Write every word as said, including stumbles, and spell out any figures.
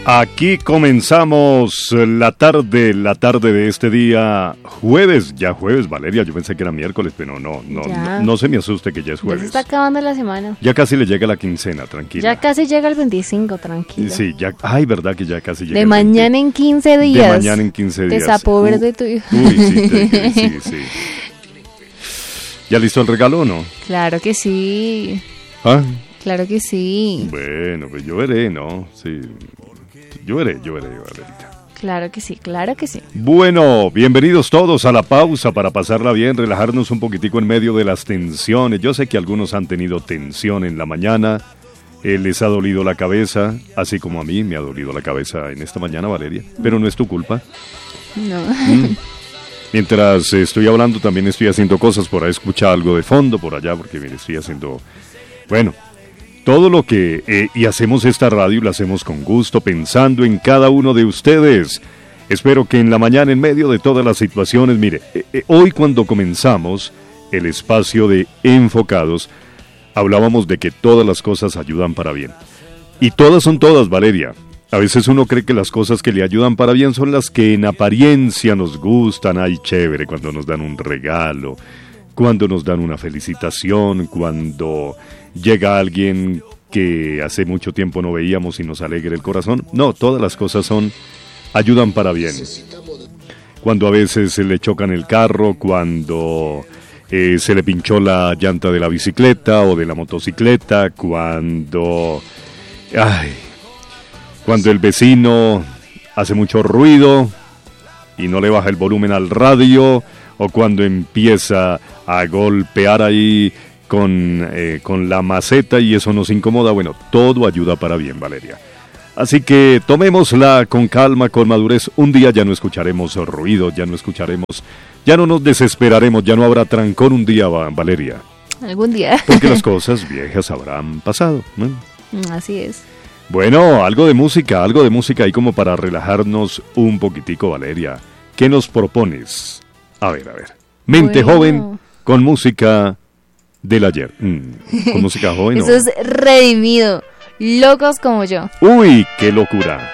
Aquí comenzamos la tarde, la tarde de este día, jueves, ya jueves, Valeria, yo pensé que era miércoles, pero no, no, no, no se me asuste que ya es jueves. Ya se está acabando la semana. Ya casi le llega la quincena, tranquila. Ya casi llega el veinticinco, tranquila. Sí, ya, ay, verdad que ya casi llega. De mañana en quince días. De mañana en quince días. Te sapo verde tu hijo. Uy, sí, te, sí, sí. ¿Ya listo el regalo o no? Claro que sí. ¿Ah? Claro que sí. Bueno, pues yo veré, ¿no? Sí. Yo veré, yo veré, Valerita. Claro que sí, claro que sí. Bueno, bienvenidos todos a la pausa para pasarla bien, relajarnos un poquitico en medio de las tensiones. Yo sé que algunos han tenido tensión en la mañana, eh, les ha dolido la cabeza, así como a mí me ha dolido la cabeza en esta mañana, Valeria, pero no es tu culpa. No. Mm. Mientras estoy hablando también estoy haciendo cosas, por ahí escucha algo de fondo, por allá, porque mire, estoy haciendo... Bueno... Todo lo que, eh, y hacemos esta radio, lo hacemos con gusto, pensando en cada uno de ustedes. Espero que en la mañana, en medio de todas las situaciones, mire, eh, eh, hoy cuando comenzamos el espacio de Enfocados, hablábamos de que todas las cosas ayudan para bien. Y todas son todas, Valeria. A veces uno cree que las cosas que le ayudan para bien son las que en apariencia nos gustan. Ay, chévere, cuando nos dan un regalo, cuando nos dan una felicitación, cuando... llega alguien que hace mucho tiempo no veíamos y nos alegra el corazón. No, todas las cosas son, ayudan para bien. Cuando a veces se le chocan el carro, cuando eh, se le pinchó la llanta de la bicicleta o de la motocicleta, cuando, ay, cuando el vecino hace mucho ruido y no le baja el volumen al radio, o cuando empieza a golpear ahí Con, eh, con la maceta y eso nos incomoda. Bueno, todo ayuda para bien, Valeria. Así que tomémosla con calma, con madurez. Un día ya no escucharemos ruido, ya no escucharemos, ya no nos desesperaremos, ya no habrá trancón un día, Valeria. Algún día. Porque las cosas viejas habrán pasado, ¿no? Así es. Bueno, algo de música, algo de música ahí como para relajarnos un poquitico, Valeria. ¿Qué nos propones? A ver, a ver. Mente bueno. joven con música... del ayer, mm, con música joven. Eso ¿no? es redimido, locos como yo. Uy, qué locura.